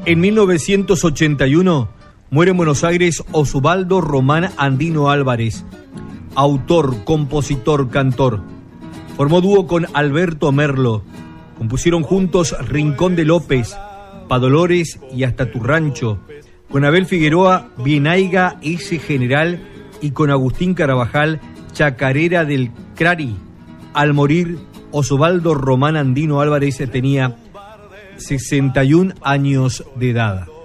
En 1981 muere en Buenos Aires Osvaldo Román Andino Álvarez, autor, compositor, cantor. Formó dúo con Alberto Merlo. Compusieron juntos Rincón de López, Pa' Dolores y Hasta tu rancho. Con Abel Figueroa, Bienaiga ese general, y con Agustín Carabajal, Chacarera del Crari. Al morir, Osvaldo Román Andino Álvarez tenía 61 años de edad.